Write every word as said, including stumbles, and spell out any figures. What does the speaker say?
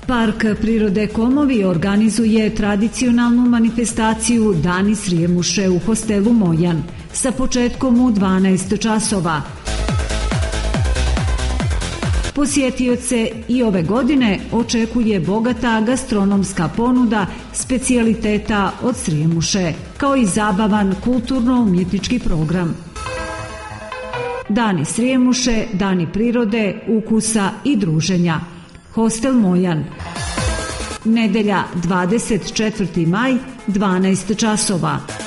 Park prirode Komovi organizuje tradicionalnu manifestaciju Dani Srijemuše u hostelu Mojan sa početkom u dvanaest časova. Posjetioce i ove godine očekuje bogata gastronomska ponuda specijaliteta od Srijemuše, kao i zabavan kulturno-umjetnički program. Dani Srijemuše, dani prirode, ukusa i druženja. Hostel Mojan. Nedelja, dvadeset četvrti maj, dvanaest časova.